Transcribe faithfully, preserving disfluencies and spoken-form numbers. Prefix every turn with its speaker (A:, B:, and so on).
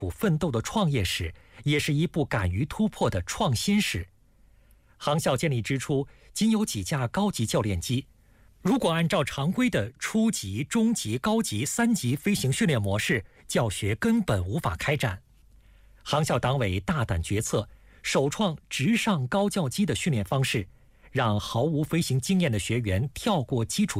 A: 奋斗的创业史，也是一部敢于突破的创新史。航校建立之初，仅有几架高级教练机。如果按照常规的初级、中级、高级三级飞行训练模式，教学根本无法开展。航校党委大胆决策，首创直上高教机的训练方式，让毫无飞行经验的学员跳过基础